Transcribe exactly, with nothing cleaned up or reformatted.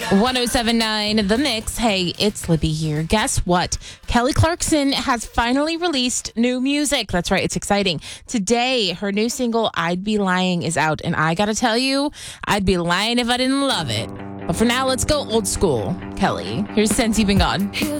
one oh seven point nine The Mix. Hey, it's Libby here. Guess what? Kelly Clarkson has finally released new music. That's right. It's exciting. Today, her new single, I'd Be Lying, is out. And I got to tell you, I'd be lying if I didn't love it. But for now, let's go old school. Kelly, here's Since You've Been Gone.